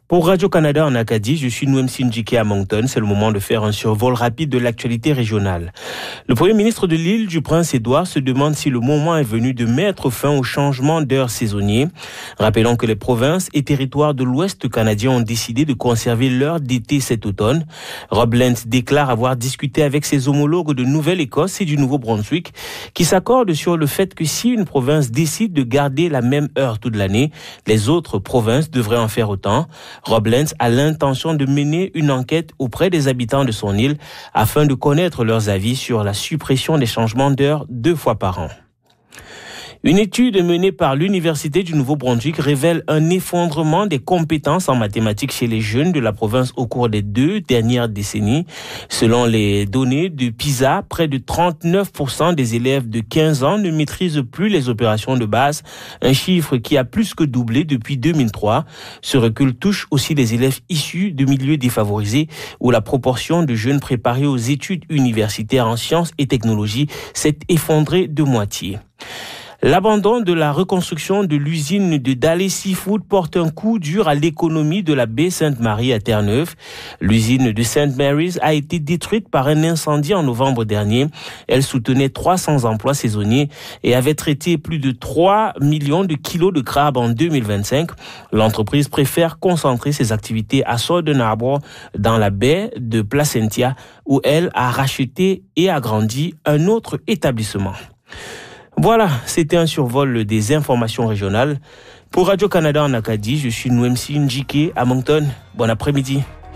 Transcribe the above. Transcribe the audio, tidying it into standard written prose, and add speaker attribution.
Speaker 1: Pour Radio-Canada en Acadie, je suis Noem Sinjike à Moncton. C'est le moment de faire un survol rapide de l'actualité régionale. Le Premier ministre de l'île du Prince-Édouard se demande si le moment est venu de mettre fin au changement d'heure saisonnier. Rappelons que les provinces et territoires de l'Ouest canadien ont décidé de conserver l'heure d'été cet automne. Rob Lentz déclare avoir discuté avec ses homologues de Nouvelle-Écosse et du Nouveau-Brunswick qui s'accordent sur le fait que si une province décide de garder la même heure toute l'année, les autres provinces devraient en faire autant. Rob Lentz a l'intention de mener une enquête auprès des habitants de son île afin de connaître leurs avis sur la suppression des changements d'heure 2 fois par an. Une étude menée par l'Université du Nouveau-Brunswick révèle un effondrement des compétences en mathématiques chez les jeunes de la province au cours des 2 dernières décennies. Selon les données de PISA, près de 39% des élèves de 15 ans ne maîtrisent plus les opérations de base, un chiffre qui a plus que doublé depuis 2003. Ce recul touche aussi les élèves issus de milieux défavorisés où la proportion de jeunes préparés aux études universitaires en sciences et technologies s'est effondrée de moitié. L'abandon de la reconstruction de l'usine de Daly Seafood porte un coup dur à l'économie de la baie Sainte-Marie à Terre-Neuve. L'usine de St. Mary's a été détruite par un incendie en novembre dernier. Elle soutenait 300 emplois saisonniers et avait traité plus de 3 millions de kilos de crabes en 2025. L'entreprise préfère concentrer ses activités à Southern Harbour dans la baie de Placentia où elle a racheté et agrandi un autre établissement. Voilà, c'était un survol des informations régionales. Pour Radio-Canada en Acadie, je suis Noem Sinjike à Moncton. Bon après-midi.